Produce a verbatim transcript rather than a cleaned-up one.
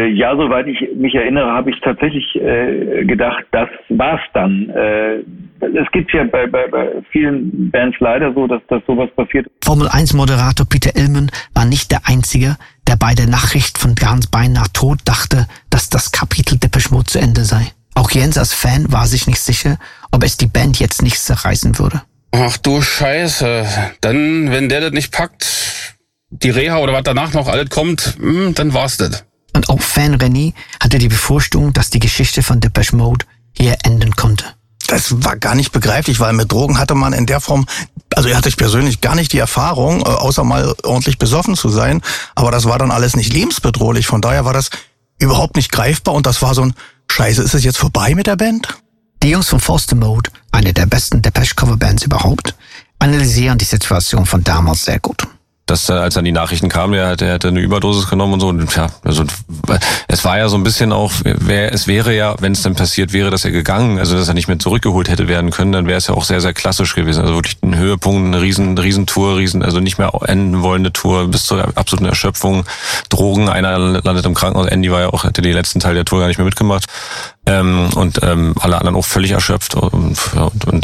Äh, ja, soweit ich mich erinnere, habe ich tatsächlich äh, gedacht, das war's dann. Äh, es gibt ja bei, bei, bei vielen Bands leider so, dass, dass sowas passiert. Formel eins Moderator Peter Illman war nicht der Einzige, der bei der Nachricht von Björns beinahe Tod dachte, dass das Kapitel Depeche Mode zu Ende sei. Auch Jens als Fan war sich nicht sicher, ob es die Band jetzt nicht zerreißen würde. Ach du Scheiße. Dann, wenn der das nicht packt, die Reha oder was danach noch alles kommt, dann war's das. Und auch Fan René hatte die Befürchtung, dass die Geschichte von Depeche Mode hier enden konnte. Das war gar nicht begreiflich, weil mit Drogen hatte man in der Form, also hatte ich persönlich gar nicht die Erfahrung, außer mal ordentlich besoffen zu sein. Aber das war dann alles nicht lebensbedrohlich. Von daher war das überhaupt nicht greifbar und das war so ein Scheiße, ist es jetzt vorbei mit der Band? Die Jungs von Foster Mode, eine der besten Depeche-Coverbands überhaupt, analysieren die Situation von damals sehr gut. Dass, als dann die Nachrichten kamen, der hat, der hatte eine Überdosis genommen und so. Und ja, also es war ja so ein bisschen auch, wär, es wäre ja, wenn es dann passiert wäre, dass er gegangen, also dass er nicht mehr zurückgeholt hätte werden können, dann wäre es ja auch sehr, sehr klassisch gewesen. Also wirklich ein Höhepunkt, eine riesen, riesen Tour, riesen, also nicht mehr enden wollende Tour bis zur absoluten Erschöpfung. Drogen, einer landet im Krankenhaus. Andy war ja auch, hätte den letzten Teil der Tour gar nicht mehr mitgemacht. Ähm, und ähm, alle anderen auch völlig erschöpft. Und, und, und